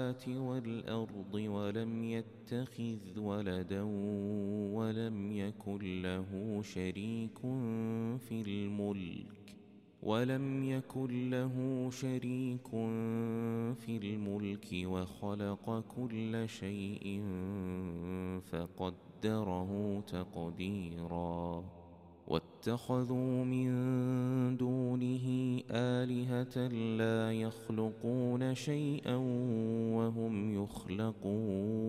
السماوات والأرض ولم يتخذ ولدا ولم يكن له شريك في الملك وخلق كل شيء فقدره تقديرا واتخذوا من دونه آلهة لا يخلقون شيئا وهم يخلقون